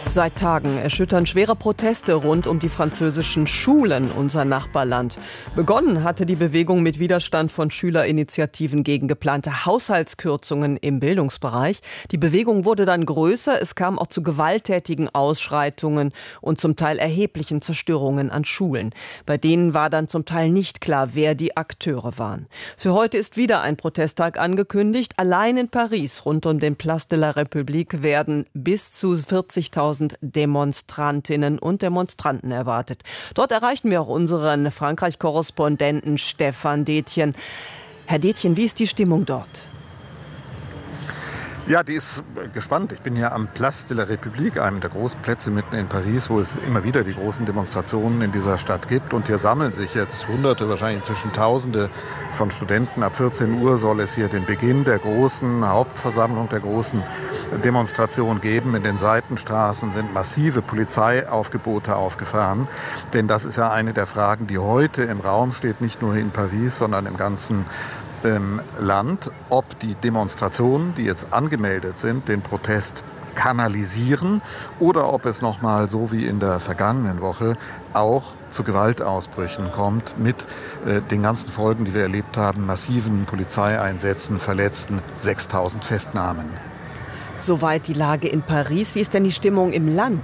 Seit Tagen erschüttern schwere Proteste rund um die französischen Schulen unser Nachbarland. Begonnen hatte die Bewegung mit Widerstand von Schülerinitiativen gegen geplante Haushaltskürzungen im Bildungsbereich. Die Bewegung wurde dann größer, es kam auch zu gewalttätigen Ausschreitungen und zum Teil erheblichen Zerstörungen an Schulen. Bei denen war dann zum Teil nicht klar, wer die Akteure waren. Für heute ist wieder ein Protesttag angekündigt. Allein in Paris rund um den Place de la République werden bis zu 40.000 Demonstrantinnen und Demonstranten erwartet. Dort erreichen wir auch unseren Frankreich-Korrespondenten Stefan Detjen. Herr Detjen, wie ist die Stimmung dort? Ja, die ist gespannt. Ich bin hier am Place de la République, einem der großen Plätze mitten in Paris, wo es immer wieder die großen Demonstrationen in dieser Stadt gibt. Und hier sammeln sich jetzt Hunderte, wahrscheinlich inzwischen Tausende von Studenten. Ab 14 Uhr soll es hier den Beginn der großen Hauptversammlung, der großen Demonstration geben. In den Seitenstraßen sind massive Polizeiaufgebote aufgefahren. Denn das ist ja eine der Fragen, die heute im Raum steht, nicht nur in Paris, sondern im ganzen Land, ob die Demonstrationen, die jetzt angemeldet sind, den Protest kanalisieren oder ob es nochmal, so wie in der vergangenen Woche, auch zu Gewaltausbrüchen kommt mit den ganzen Folgen, die wir erlebt haben, massiven Polizeieinsätzen, Verletzten, 6.000 Festnahmen. Soweit die Lage in Paris. Wie ist denn die Stimmung im Land?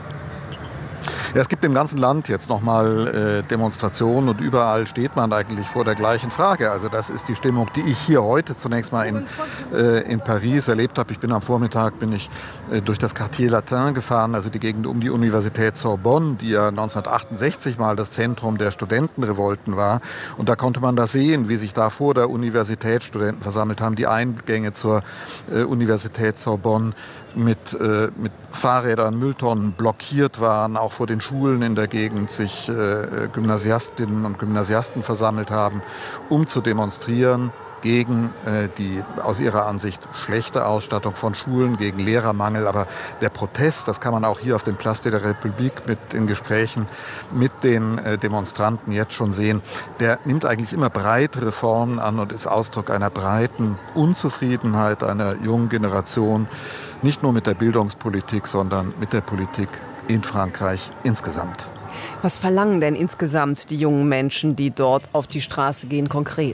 Ja, es gibt im ganzen Land jetzt nochmal Demonstrationen und überall steht man eigentlich vor der gleichen Frage. Also das ist die Stimmung, die ich hier heute zunächst mal in Paris erlebt habe. Am Vormittag durch das Quartier Latin gefahren, also die Gegend um die Universität Sorbonne, die ja 1968 mal das Zentrum der Studentenrevolten war. Und da konnte man das sehen, wie sich da vor der Universität Studenten versammelt haben. Die Eingänge zur Universität Sorbonne mit Fahrrädern, Mülltonnen blockiert waren, auch vor den Schulen in der Gegend sich Gymnasiastinnen und Gymnasiasten versammelt haben, um zu demonstrieren gegen die aus ihrer Ansicht schlechte Ausstattung von Schulen, gegen Lehrermangel. Aber der Protest, das kann man auch hier auf dem Place de la République mit den Gesprächen mit den Demonstranten jetzt schon sehen, der nimmt eigentlich immer breitere Formen an und ist Ausdruck einer breiten Unzufriedenheit einer jungen Generation, nicht nur mit der Bildungspolitik, sondern mit der Politik in Frankreich insgesamt. Was verlangen denn insgesamt die jungen Menschen, die dort auf die Straße gehen, konkret?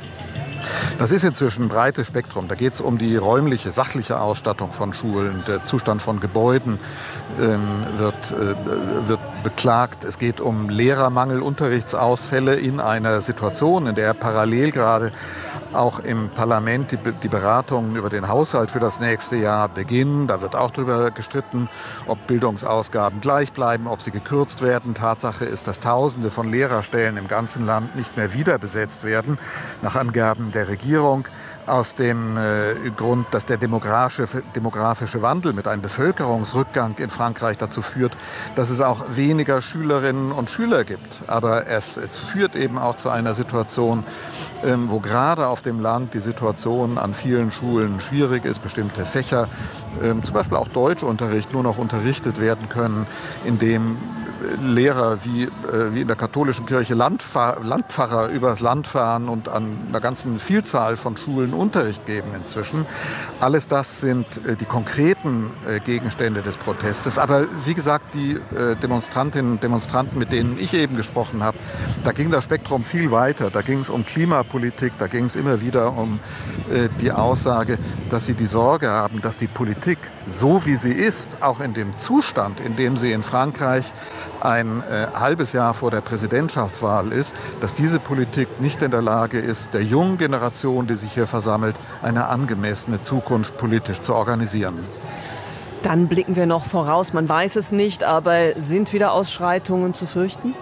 Das ist inzwischen ein breites Spektrum. Da geht es um die räumliche, sachliche Ausstattung von Schulen. Der Zustand von Gebäuden wird beklagt. Es geht um Lehrermangel, Unterrichtsausfälle in einer Situation, in der parallel gerade auch im Parlament die Beratungen über den Haushalt für das nächste Jahr beginnen. Da wird auch darüber gestritten, ob Bildungsausgaben gleich bleiben, ob sie gekürzt werden. Tatsache ist, dass Tausende von Lehrerstellen im ganzen Land nicht mehr wieder besetzt werden, nach Angaben der Regierung, aus dem Grund, dass der demografische Wandel mit einem Bevölkerungsrückgang in Frankreich dazu führt, dass es auch weniger Schülerinnen und Schüler gibt. Aber es führt eben auch zu einer Situation, wo gerade auf dem Land die Situation an vielen Schulen schwierig ist, bestimmte Fächer, zum Beispiel auch Deutschunterricht, nur noch unterrichtet werden können, indem Lehrer wie in der katholischen Kirche Landpfarrer übers Land fahren und an einer ganzen Vielzahl von Schulen Unterricht geben inzwischen. Alles das sind die konkreten Gegenstände des Protestes. Aber wie gesagt, die Demonstrantinnen und Demonstranten, mit denen ich eben gesprochen habe, da ging das Spektrum viel weiter. Da ging es um Klimapolitik, da ging es immer wieder um die Aussage, dass sie die Sorge haben, dass die Politik, so wie sie ist, auch in dem Zustand, in dem sie in Frankreich ein halbes Jahr vor der Präsidentschaftswahl ist, dass diese Politik nicht in der Lage ist, der jungen Generation, die sich hier versammelt, eine angemessene Zukunft politisch zu organisieren. Dann blicken wir noch voraus, man weiß es nicht, aber sind wieder Ausschreitungen zu fürchten?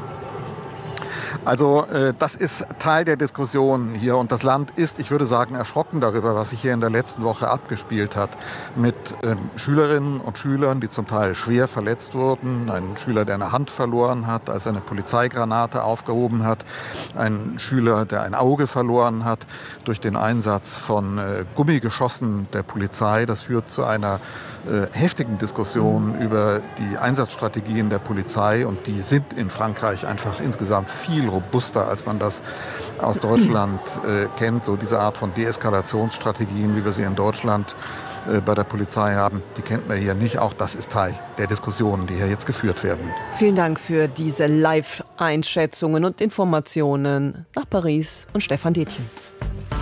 Also das ist Teil der Diskussion hier und das Land ist, ich würde sagen, erschrocken darüber, was sich hier in der letzten Woche abgespielt hat mit Schülerinnen und Schülern, die zum Teil schwer verletzt wurden. Ein Schüler, der eine Hand verloren hat, als er eine Polizeigranate aufgehoben hat. Ein Schüler, der ein Auge verloren hat durch den Einsatz von Gummigeschossen der Polizei. Das führt zu einer heftigen Diskussion über die Einsatzstrategien der Polizei und die sind in Frankreich einfach insgesamt viel robuster, als man das aus Deutschland kennt. So diese Art von Deeskalationsstrategien, wie wir sie in Deutschland bei der Polizei haben, die kennt man hier nicht. Auch das ist Teil der Diskussionen, die hier jetzt geführt werden. Vielen Dank für diese Live-Einschätzungen und Informationen nach Paris und Stefan Detjen.